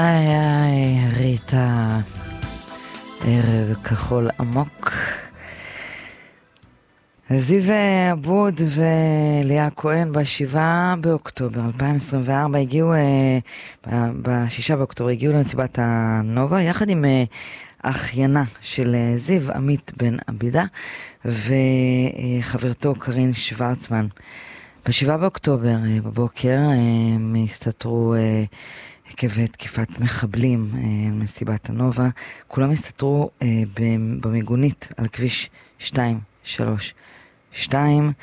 איי, ריטה, ערב כחול עמוק. זיו אבוד וליה כהן ב7 באוקטובר 2024 הגיעו, ב6 באוקטובר הגיעו למסיבת הנובה, יחד עם אחיינה של זיו, עמית בן עבידה, וחברתו קרין שוורצמן. ב7 באוקטובר בבוקר הם הסתתרו עקב תקיפת מחבלים מסיבת הנובה. כולם הסתתרו במיגונית על כביש 232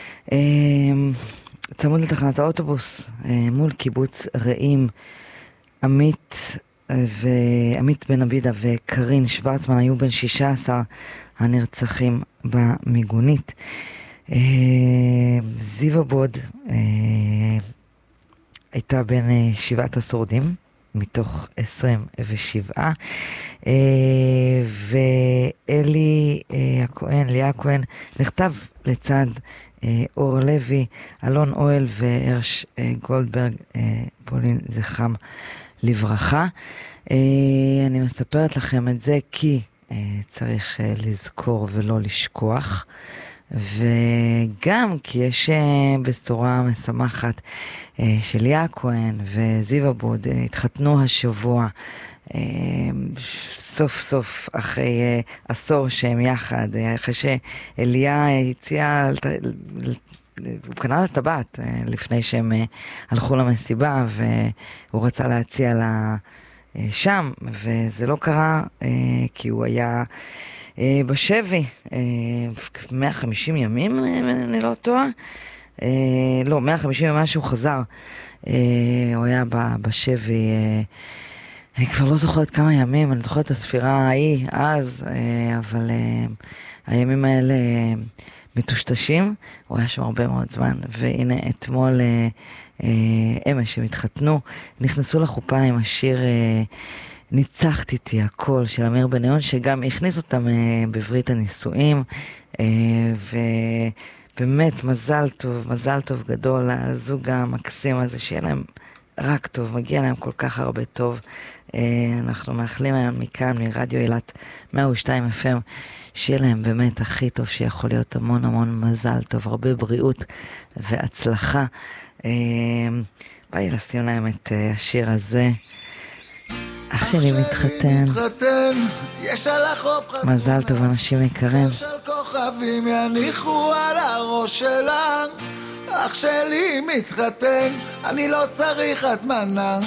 צמוד לתחנת האוטובוס מול קיבוץ רעים. עמית בן עבידה וקרין שוורצמן היו בין 16 הנרצחים במיגונית. זיו אבוד הייתה בין 7 השורדים מתוך 27, ואלי הכהן, ליה הכהן, נכתב לצד אור לוי, אלון אוהל והרש גולדברג, פולין זכרם לברכה. אני מספרת לכם את זה כי צריך לזכור ולא לשכוח, וגם כי יש בשורה משמחת של ליה כהן וזיו אבוד התחתנו השבוע, סוף סוף אחרי עשור שהם יחד, אחרי שאליה הציעה, הוא קנה לה טבעת לפני שהם הלכו למסיבה, והוא רצה להציע לה שם, וזה לא קרה כי הוא היה בשבי 150 ימים, אני לא טועה, לא, 150 ימים שהוא חזר, הוא היה בשבי, אני כבר לא זוכרת כמה ימים, אני זוכרת את הספירה ההיא אז, אבל הימים האלה מטושטשים, הוא היה שם הרבה מאוד זמן, והנה אתמול אמש שהם התחתנו, נכנסו לחופה עם השיר ניצחת איתי הכל של אמיר בניון, שגם הכניס אותם בברית הנישואים, ובאמת מזל טוב גדול לזוג המקסים הזה, שיהיה להם רק טוב, מגיע להם כל כך הרבה טוב. אנחנו מאחלים היום מכאן, מרדיו אילת 102 FM, שיהיה להם באמת הכי טוב שיכול להיות, המון המון מזל טוב, הרבה בריאות והצלחה. ביי לשים להם את השיר הזה. אח שלי מתחתן, מזל טוב אנשים יקרים. של כוכבים יניחו על הראש שלה, אח שלי מתחתן, אני לא צריך הזמנה,